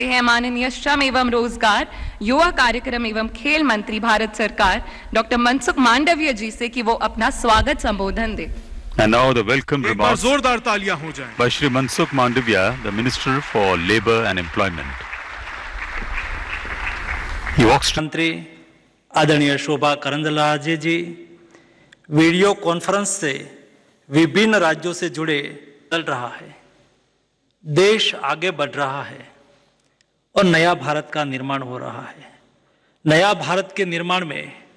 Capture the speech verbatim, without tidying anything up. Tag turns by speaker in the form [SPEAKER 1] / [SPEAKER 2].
[SPEAKER 1] है माननीय श्रम एवं रोजगार, युवा कार्यक्रम एवं खेल मंत्री भारत सरकार डॉक्टर मनसुख मांडविया जी से कि वो अपना स्वागत संबोधन दे।
[SPEAKER 2] And now the welcome
[SPEAKER 3] एक बार
[SPEAKER 2] remarks
[SPEAKER 3] जोरदार तालियां हो जाएं।
[SPEAKER 2] by Shri Mansukh Mandavia, the Minister for Labour and Employment. He walks to
[SPEAKER 4] मंत्री आदरणीय शोभा करंदलाजे जी वीडियो कॉन्फ्रेंस से विभिन्न राज्यों से जुड़े चल रहा है, देश आगे बढ़ रहा है और नया भारत का निर्माण हो रहा है। नया भारत के निर्माण में